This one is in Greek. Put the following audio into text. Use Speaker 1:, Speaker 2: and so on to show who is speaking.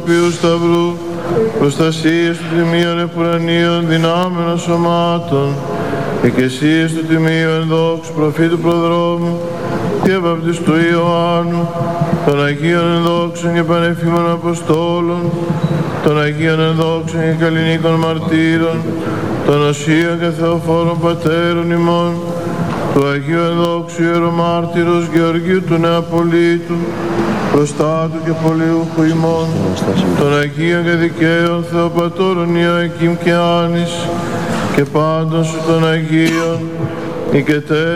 Speaker 1: Ποιου Σταυρού, προστασίες του Τιμίου Επουρανίων δυνάμεων σωμάτων, εκκλησίες του Τιμίου ενδόξου προφήτου προδρόμου και βαπτιστού Ιωάννου, των Αγίων ενδόξων και πανεφήμων Αποστόλων, των Αγίων ενδόξων και καλλινίκων μαρτύρων, των Οσίων και Θεοφόρων Πατέρων ημών, του Αγίου ενδόξου Ιερομάρτυρος Γεωργίου του Νεαπολίτου, προστάτου και πολιούχου ημών, των Αγίων και δικαίων Θεοπατώρων Ιωακήμ και Άνης και πάντων σου των Αγίων,